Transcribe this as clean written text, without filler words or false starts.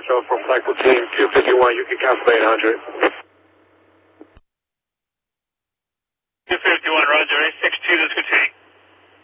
Retro from Flight Team 251, you can cancel 800. 251, roger, 862, let's continue.